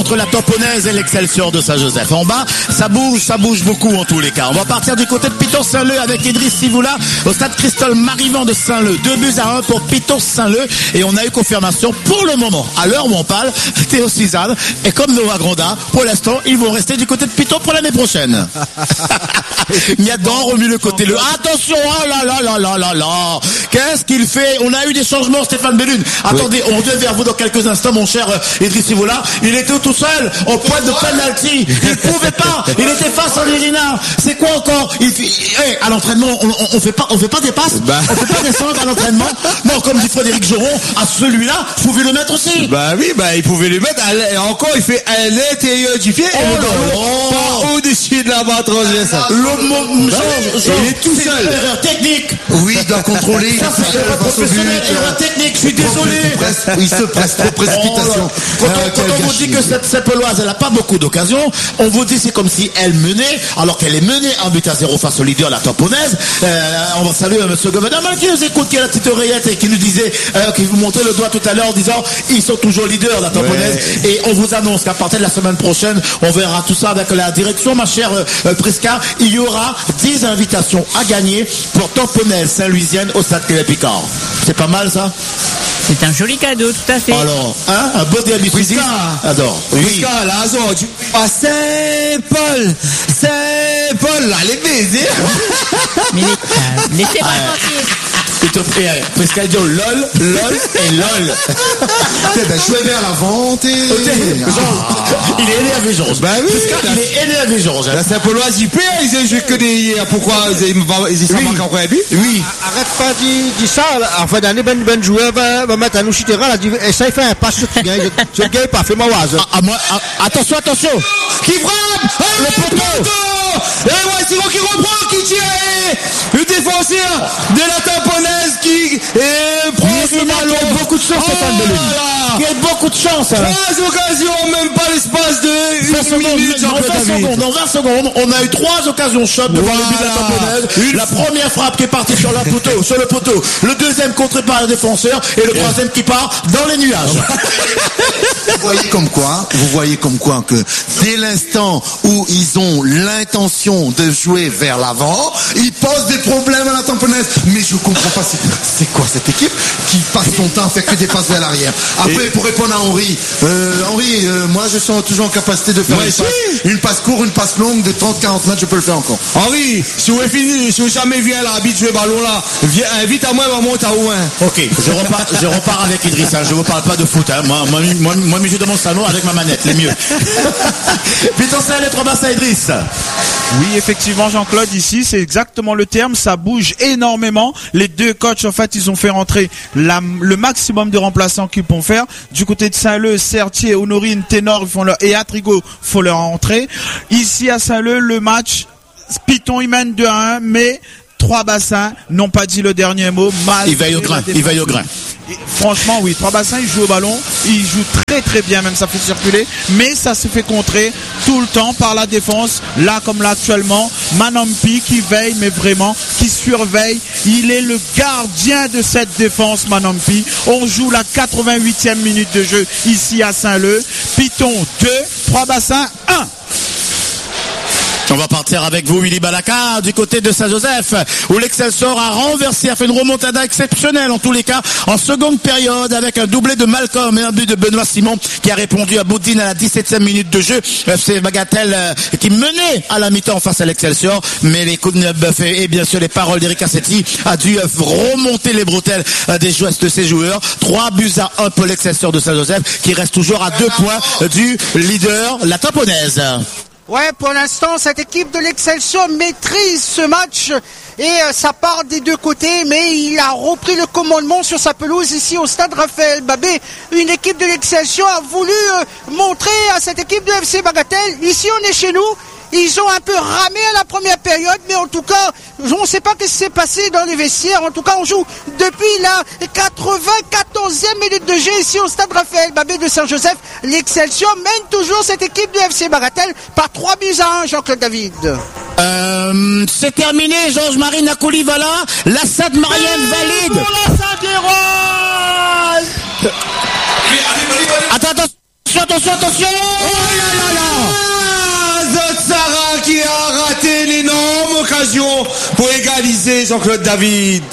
entre la Tamponnese et l'Excelsior de Saint-Joseph. En bas, ça bouge beaucoup en tous les cas. On va partir du côté de Piton-Saint-Leu avec Idriss Sivoula au stade Christol Marivant de Saint-Leu. 2-1 pour Piton-Saint-Leu et on a eu confirmation pour le moment. À l'heure où on parle, Théo Cizanne et comme Noah Gronda, pour l'instant, ils vont rester du côté de Piton pour l'année prochaine. Miadan remue le côté le. Attention, oh là. Qu'est-ce qu'il fait? On a eu des changements, Stéphane Bellune. Attendez, on revient vers vous dans quelques instants, mon cher Idriss Sivoula. Il était tout seul, au point de penalty. Il pouvait pas. Il était face à Lérina. C'est quoi encore? À l'entraînement, on fait pas des passes. On fait pas descendre à l'entraînement. Non, comme dit Frédéric Joron, à celui-là, vous pouvez le mettre aussi. Il pouvait le mettre. Encore, il fait à l'intérieur du pied. Pas au-dessus de la barre transversale. Il est tout seul. Erreur technique. Oui, il doit contrôler. Ça, c'est pas professionnel. Erreur technique. Je suis désolé. Il se presse trop, précipitation. Quand on vous dit que cette Peloise, elle a pas beaucoup d'occasions, on vous dit c'est comme si elle menait, alors qu'elle est menée 1-0 face au leader, la Tamponnese. On va saluer monsieur Gouverneur qui nous écoute, qui a la petite oreillette et qui nous disait, qui vous montrait le doigt tout à l'heure en disant, ils sont toujours leaders, la Tamponnese. Et on vous annonce qu'à partir de la semaine prochaine, on verra tout ça avec la direction, ma chère Prisca. Il y aura 10 invitations à gagner pour Tamponnese Saint-Louisienne au stade Clé-Picard. C'est pas mal ça? C'est un joli cadeau, tout à fait. Alors, un beau début physique. Adore. Oui. Prisca, là, tu à Saint-Paul, là, les baisers. Mais laissez-moi tranquille. Prisca dit LOL et LOL. Jouer vers l'avant, il est énervé, Georges. Prisca, il est énervé, Georges. La Saint-Pauloise, il perd, ils ont joué que des hier. Pourquoi ils s'en manquent encore un but? Oui. Arrête pas de ça. En fin d'année, ben joueur va mettre un Ouchitera, et ça, il fait un pas sur le gars. Ce gars, pas fait ma oise. Attention. Qui frappe? Le poteau. Et ouais, c'est qui reprend, qui tire. Le défenseur de la Tamponnese qui prend ce ballon. Qui a beaucoup de chance, Stéphane Bellune. Qui a beaucoup de chance. 3 occasions, même pas l'espace de 1 minute. Dans 20 secondes, on a eu 3 occasions choc devant le but de la Tamponnese. La première frappe qui est partie sur le poteau. Le deuxième contré par le défenseur et le troisième qui part dans les nuages. Vous voyez comme quoi que dès l'instant où ils ont l'intention de jouer vers l'avant, ils posent des problèmes à la Tamponnese. Mais je comprends pas, c'est quoi cette équipe qui passe son temps à faire que des passes vers l'arrière. Après, pour répondre à Henri, moi je suis toujours en capacité de faire une passe courte, une passe longue de 30-40 mètres, je peux le faire encore. Henri, si vous jamais vient là, habitué le ballon là, invite à moi, on monte à Ouin. Ok, je repars avec Idriss, je vous parle pas de foot, moi je suis dans mon salon avec ma manette, les mieux. Piton-Saint-Leu, 3 basses à Idriss. Oui, effectivement, Jean-Claude, ici, c'est exactement le terme, ça bouge énormément. Les deux coachs, en fait, ils ont fait rentrer le maximum de remplaçants qu'ils peuvent faire. Du côté de Saint-Leu, Sertier, Honorine, Ténor, et Atrigo, faut leur rentrer. Ici, à Saint-Leu, le match, Piton, il mène 2-1, mais 3 bassins n'ont pas dit le dernier mot. Il veille au grain. Et franchement, oui, 3 bassins, ils jouent au ballon, ils jouent très très bien, même ça fait circuler, mais ça se fait contrer tout le temps par la défense, là comme là actuellement, Manampi qui veille, mais vraiment, qui surveille, il est le gardien de cette défense, Manampi. On joue la 88e minute de jeu ici à Saint-Leu, Piton 2, 3 bassins 1. On va partir avec vous, Willy Balaka, du côté de Saint-Joseph, où l'Excelsior a renversé, a fait une remontada exceptionnelle, en tous les cas, en seconde période, avec un doublé de Malcolm et un but de Benoît Simon, qui a répondu à Boudine à la 17e minute de jeu. FC Bagatelle, qui menait à la mi-temps face à l'Excelsior, mais les coups de bœuf et bien sûr les paroles d'Eric Assetti a dû remonter les bretelles des joueurs de ses joueurs. 3-1 pour l'Excelsior de Saint-Joseph, qui reste toujours à 2 points du leader, la Tamponnese. Ouais, pour l'instant, cette équipe de l'Excelsior maîtrise ce match et ça part des deux côtés, mais il a repris le commandement sur sa pelouse ici au stade Raphaël Babé. Une équipe de l'Excelsior a voulu montrer à cette équipe de FC Bagatelle, ici on est chez nous. Ils ont un peu ramé à la première période, mais en tout cas, on ne sait pas ce qui s'est passé dans les vestiaires. En tout cas, on joue depuis la 94e minute de jeu ici au stade Raphaël Babé de Saint-Joseph. L'Excelsior mène toujours cette équipe de FC Bagatelle par 3-1, Jean-Claude David. C'est terminé, Georges-Marie Nakoulivala. L'Assad Mariam valide. Pour la Saint-Héroïse. Attends. Attention. Oh là là là! Zotsara qui a raté une énorme occasion pour égaliser Jean-Claude David.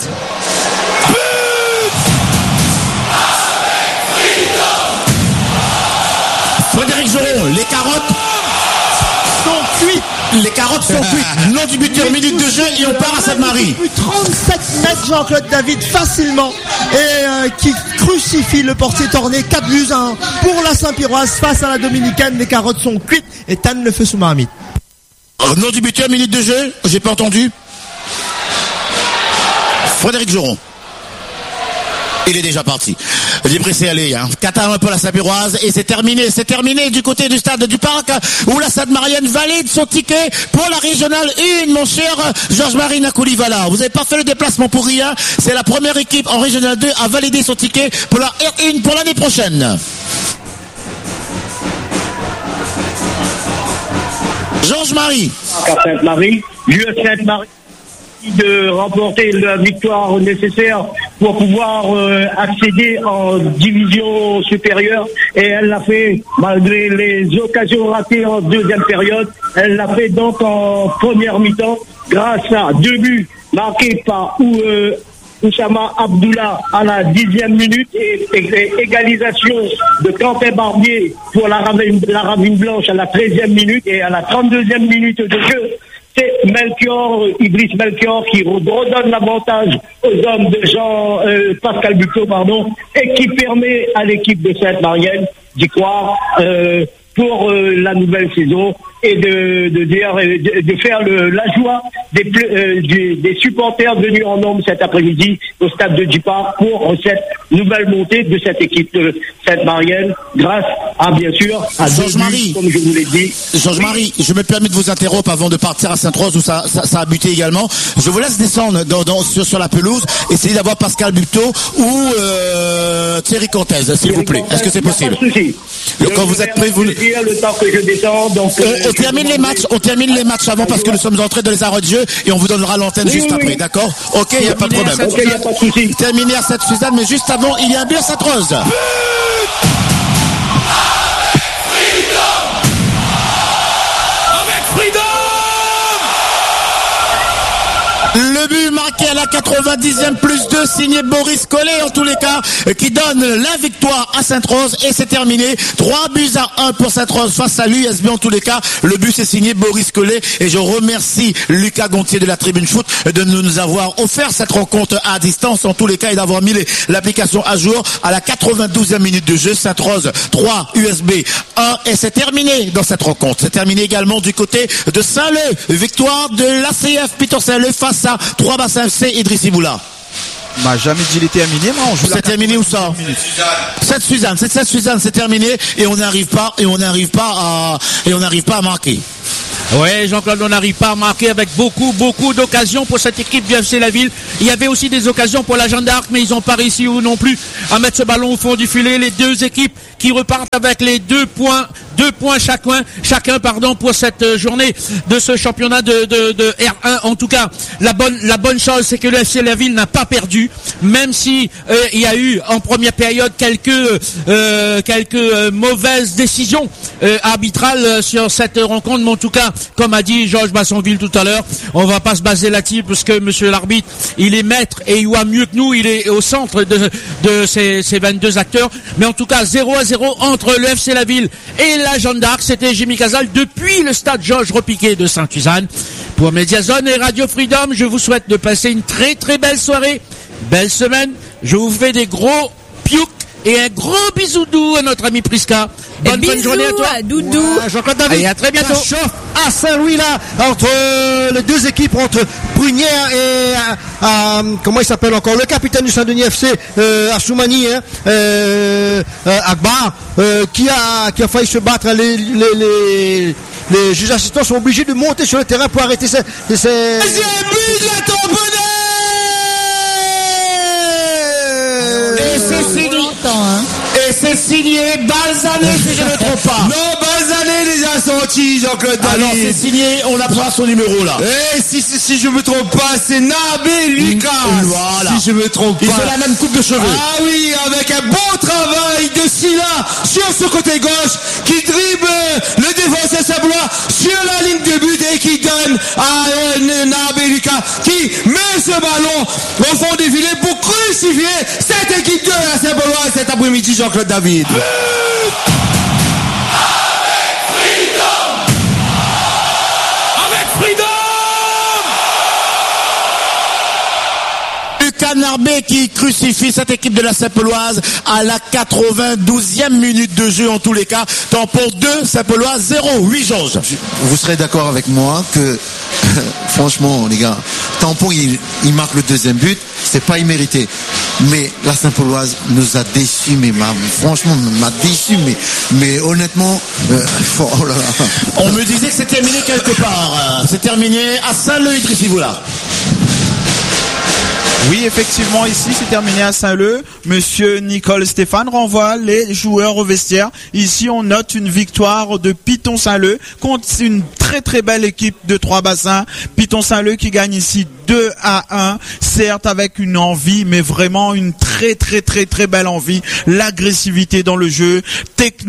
Frédéric Joron, les carottes sont cuites. Les carottes sont cuites. Non du buteur, minute de jeu et on part à Sainte-Marie. Depuis 37 mètres, Jean-Claude David facilement et qui crucifie le portier Torné. 4-1 pour la Saint-Piroise face à la Dominicaine. Les carottes sont cuites et Tann le feu sous marmite. Non du buteur, minute de jeu. J'ai pas entendu. Frédéric Joron. Il est déjà parti. Libre c'est allé, 4-1 pour la Saint-Piroise et c'est terminé du côté du stade du Parc où la Sainte-Marienne valide son ticket pour la régionale 1, mon cher Georges-Marie Nakoulivala. Vous n'avez pas fait le déplacement pour rien. C'est la première équipe en régionale 2 à valider son ticket pour la R1 pour l'année prochaine. Georges-Marie. À Sainte-Marie, l'US Sainte-Marie de remporter la victoire nécessaire pour pouvoir accéder en division supérieure et elle l'a fait malgré les occasions ratées en deuxième période. Elle l'a fait donc en première mi-temps grâce à 2 buts marqués par Oussama Abdullah à la 10e minute et égalisation de Quentin Barbier pour la Ravine Blanche à la 13e minute et à la 32e minute de jeu. C'est Idriss Melchior qui redonne l'avantage aux hommes de Pascal Buteau, et qui permet à l'équipe de Sainte-Marienne d'y croire pour la nouvelle saison et de faire la joie des supporters venus en nombre cet après-midi au stade de Djipar pour cette nouvelle montée de cette équipe de Sainte-Marienne grâce à, bien sûr, à Georges-Marie, comme je vous l'ai dit. Georges-Marie, je me permets de vous interrompre avant de partir à Sainte-Rose où ça a buté également. Je vous laisse descendre sur la pelouse, essayer d'avoir Pascal Buteau ou Thierry Cortez, s'il vous plaît. Est-ce que c'est possible? Pas de souci. Quand vous êtes prêts, le temps que je descends, donc on termine les matchs avant parce que nous sommes entrés dans les arrêts de jeu et on vous donnera l'antenne juste après, d'accord? Ok, il n'y a pas de problème. Ok, il n'y a pas de souci. Terminé à Sainte-Suzanne, mais juste avant, il y a un but à Sainte-Rose. Le but marqué à la 90e plus 2 signé Boris Collet en tous les cas qui donne la victoire à Sainte-Rose et c'est terminé 3-1 pour Sainte-Rose face à l'USB en tous les cas. Le but c'est signé Boris Collet et je remercie Lucas Gontier de la Tribune Foot de nous avoir offert cette rencontre à distance en tous les cas et d'avoir mis l'application à jour à la 92e minute de jeu. Sainte-Rose 3, USB 1 et c'est terminé dans cette rencontre. C'est terminé également du côté de Saint-Leu. Victoire de l'ACF Peter Saint-Leu face à 3 Bassin FC Idriss Iboula. M'a jamais dit il était terminé, moi on joue. C'est terminé où ça? Sainte-Suzanne, c'est terminé et on n'arrive pas à marquer. Ouais, Jean-Claude, on n'arrive pas à marquer avec beaucoup d'occasions pour cette équipe du FC La Ville. Il y avait aussi des occasions pour la Jeanne d'Arc, mais ils n'ont pas réussi non plus à mettre ce ballon au fond du filet. Les deux équipes qui repartent avec les 2 points chacun pour cette journée de ce championnat de R1. En tout cas, la bonne chose, c'est que le FC La Ville n'a pas perdu, même si il y a eu en première période quelques mauvaises décisions arbitrales sur cette rencontre. Mais en tout cas, comme a dit Georges Bassonville tout à l'heure, on va pas se baser là-dessus parce que monsieur l'arbitre, il est maître et il voit mieux que nous, il est au centre de ces 22 acteurs. Mais en tout cas, 0-0 entre le FC La Ville et la Jeanne d'Arc. C'était Jimmy Casal depuis le stade Georges Repiquet de Sainte-Suzanne. Pour Mediazone et Radio Freedom, je vous souhaite de passer une très très belle soirée, belle semaine. Je vous fais des gros piouk et un gros bisou doux à notre ami Prisca. Bonne journée à toi. Doudou. Jean-Claude David. Et à très bientôt. Ça chauffe à Saint-Louis là, entre les deux équipes, entre Brunière et comment il s'appelle encore, le capitaine du Saint-Denis FC, Assoumani, Akbar, qui a failli se battre. Les juges assistants sont obligés de monter sur le terrain pour arrêter ces... Et c'est signé Balzané, si je ne me trompe pas. Non, Balzané déjà sont penalty, Jean-Claude David. Alors c'est signé, on apprend son numéro là. Et si je me trompe pas, c'est Nabil Lucas. Voilà. Si je me trompe pas. Ils ont la même coupe de cheveux. Ah oui, avec un beau travail de Silla sur ce côté gauche, qui dribble le défenseur sablois sur la ligne de but et qui donne à Nabil Lucas, qui met ce ballon au fond du filet pour crucifier cette équipe de la Saint-Pauloise cet après-midi, Jean-Claude David. Narbé qui crucifie cette équipe de la Saint-Pauloise à la 92e minute de jeu en tous les cas. Tampon 2, Saint-Pauloise 0. Oui, Georges. Vous serez d'accord avec moi que, franchement, les gars, Tampon, il marque le deuxième but, c'est pas immérité. Mais la Saint-Pauloise nous a déçus, franchement, m'a déçu, mais honnêtement, oh là là. On me disait que c'est terminé quelque part. C'est terminé à Saint-Leu, Idriss Ivoula. Oui, effectivement, ici, c'est terminé à Saint-Leu. Monsieur Nicole Stéphane renvoie les joueurs au vestiaire. Ici, on note une victoire de Piton Saint-Leu contre une très très belle équipe de Trois-Bassins. Piton Saint-Leu qui gagne ici 2-1, certes avec une envie, mais vraiment une très très très très belle envie. L'agressivité dans le jeu, technique.